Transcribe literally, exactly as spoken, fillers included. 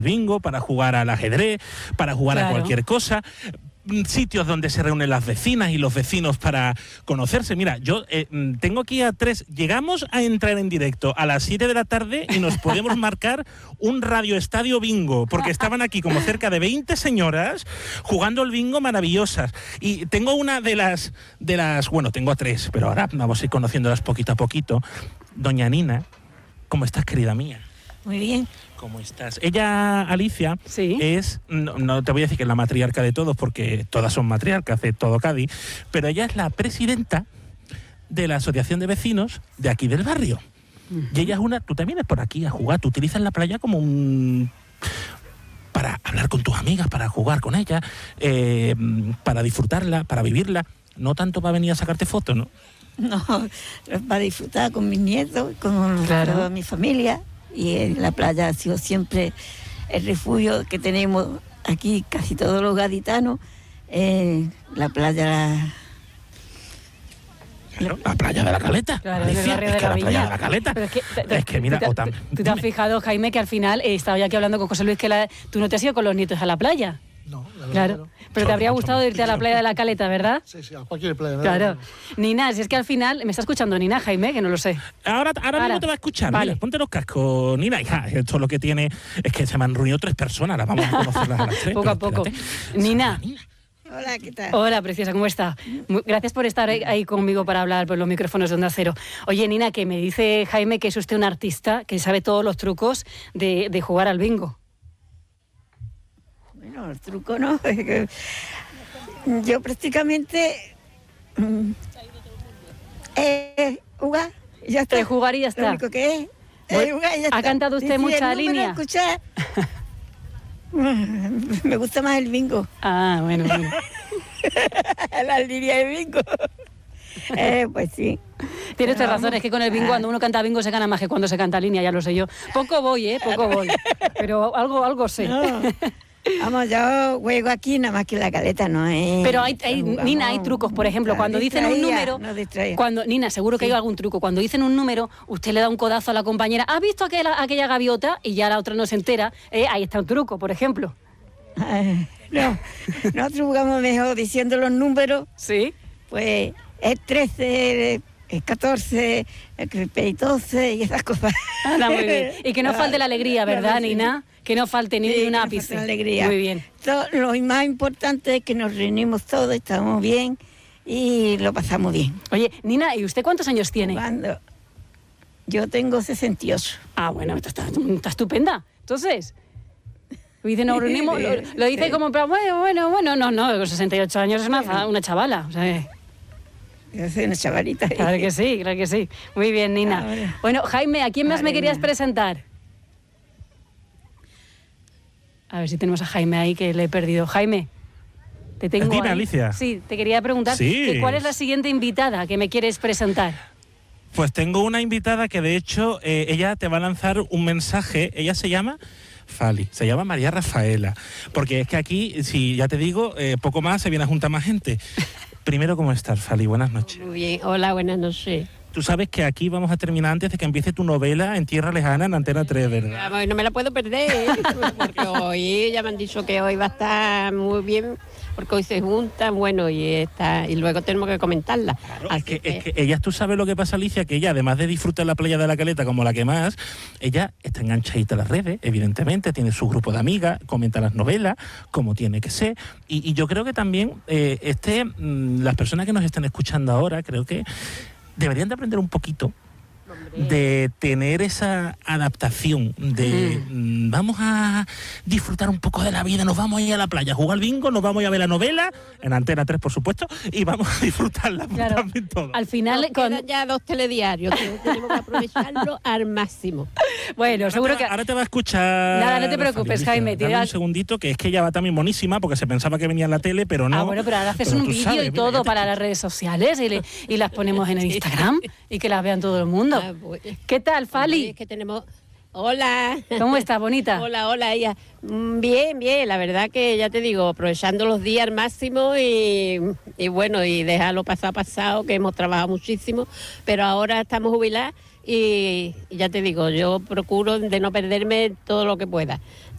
bingo, para jugar al ajedrez, para jugar claro. a cualquier cosa. Sitios donde se reúnen las vecinas y los vecinos para conocerse. Mira, yo eh, tengo aquí a tres, llegamos a entrar en directo a las siete de la tarde y nos podemos marcar un radioestadio bingo, porque estaban aquí como cerca de veinte señoras jugando el bingo maravillosas. Y tengo una de las, de las, bueno, tengo a tres, pero ahora vamos a ir conociéndolas poquito a poquito. Doña Nina, ¿cómo estás, querida mía? Muy bien. ¿Cómo estás? Ella, Alicia, ¿Sí? es, no, no te voy a decir que es la matriarca de todos, porque todas son matriarcas de todo Cádiz, pero ella es la presidenta de la asociación de vecinos de aquí del barrio. Uh-huh. Y ella es una, tú también vienes por aquí a jugar, tú utilizas la playa como un... para hablar con tus amigas, para jugar con ellas, eh, para disfrutarla, para vivirla, no tanto para venir a sacarte fotos, ¿no? No, para disfrutar con mis nietos, con claro. toda mi familia. Y la playa ha sido siempre el refugio que tenemos aquí casi todos los gaditanos. Eh, la playa... La... Claro, la playa de la Caleta. Claro, Alicia, de es que la, la Villa. playa de la Caleta. Pero es que, te, es que mira, te, o tam, ¿tú te has fijado, Jaime, que al final eh, estaba yo aquí hablando con José Luis, que la, tú no te has ido con los nietos a la playa? No, la verdad claro. no. Pero te habría gustado irte a la playa de la Caleta, ¿verdad? Sí, sí, a cualquier playa. Claro. Nina, si es que al final... ¿Me está escuchando Nina, Jaime? Que no lo sé. Ahora, ahora, ahora mismo te va a escuchar. Vale. Mira, ponte los cascos, Nina. Hija, esto lo que tiene es que se me han reunido tres personas. Las vamos a conocerlas a las tres. Poco a poco. Nina. Nina. Hola, ¿qué tal? Hola, preciosa, ¿cómo está? Muy, gracias por estar ahí, ahí conmigo para hablar por los micrófonos de Onda Cero. Oye, Nina, que me dice Jaime que es usted un artista que sabe todos los trucos de, de jugar al bingo. Bueno, el truco no. Yo prácticamente eh, jugar y ya está. De jugar y ya está. Lo único que es, bueno, jugar y ya ¿ha está. cantado usted Dice, mucha el línea? Escuchar. Me gusta más el bingo. Ah, bueno, bueno. La línea de bingo. Eh, pues sí. Tienes usted razón, es que con el bingo, cuando uno canta bingo se gana más que cuando se canta línea, ya lo sé yo. Poco voy, ¿eh? Poco voy. Pero algo, algo sé. No. Vamos, yo juego aquí nada más que la Caleta, ¿no? Eh, Pero hay, hay Nina, hay trucos, por ejemplo, cuando dicen un número, no cuando Nina, seguro que sí. hay algún truco, cuando dicen un número, usted le da un codazo a la compañera, ¿has visto aquella, aquella gaviota? Y ya la otra no se entera, eh, ahí está un truco, por ejemplo. Ay, no, nosotros jugamos mejor diciendo los números. Sí. Pues es trece, es catorce, es doce y esas cosas. Ah, muy bien. Y que no falte la alegría, ¿verdad, sí. Nina? Que no falte ni sí, un no ápice. La alegría. Muy bien. Todo, lo más importante es que nos reunimos todos, estamos bien y lo pasamos bien. Oye, Nina, ¿y usted cuántos años tiene? Jugando. Yo tengo sesenta y ocho. Ah, bueno, está, está, está estupenda. Entonces, dice, nos reunimos, lo, lo dice como, bueno, bueno, bueno, no, no, con sesenta y ocho años es una, una chavala. O sea, yo soy una chavalita. Claro que sí, claro que sí. Muy bien, Nina. Ahora. Bueno, Jaime, ¿a quién más Madre me querías mía. presentar? A ver si tenemos a Jaime ahí, que le he perdido. Jaime, te tengo Dime, ahí. Alicia. Sí, te quería preguntar sí. que cuál es la siguiente invitada que me quieres presentar. Pues tengo una invitada que de hecho eh, ella te va a lanzar un mensaje. Ella se llama Fali, se llama María Rafaela. Porque es que aquí, si ya te digo, eh, poco más se viene a juntar más gente. Primero, ¿cómo estás, Fali? Buenas noches. Muy bien, hola, buenas noches. Tú sabes que aquí vamos a terminar antes de que empiece tu novela en Tierra Lejana en Antena tres, ¿verdad? No me la puedo perder, porque hoy ya me han dicho que hoy va a estar muy bien, porque hoy se juntan, bueno, y está y luego tenemos que comentarla. Claro, es que, que... es que ella, tú sabes lo que pasa, Alicia, que ella, además de disfrutar la playa de la Caleta como la que más, ella está enganchadita a las redes, evidentemente, tiene su grupo de amigas, comenta las novelas, como tiene que ser, y, y yo creo que también eh, este, mmm, las personas que nos están escuchando ahora, creo que deberían de aprender un poquito de tener esa adaptación de mm. vamos a disfrutar un poco de la vida, nos vamos a ir a la playa, a jugar al bingo, nos vamos a ir a ver la novela en Antena tres, por supuesto, y vamos a disfrutarla claro. también todo. Al final nos con... quedan ya dos telediarios, tenemos que aprovecharlo al máximo. Bueno, ahora seguro te, que ahora te va a escuchar. Nada, no te preocupes, Jaime. Dame un segundito, que es que ella va también monísima, porque se pensaba que venía en la tele, pero no. Ah, bueno, pero ahora haces pero un vídeo y todo para las redes sociales y, le, y las ponemos en el Instagram y que las vean todo el mundo. Ah, pues, ¿qué tal, Fali? Es que tenemos... Hola. ¿Cómo estás, bonita? Hola, hola, ella. Bien, bien, la verdad que ya te digo, aprovechando los días al máximo y, y bueno, y dejarlo pasado pasado, que hemos trabajado muchísimo, pero ahora estamos jubiladas y, y ya te digo, yo procuro de no perderme todo lo que pueda.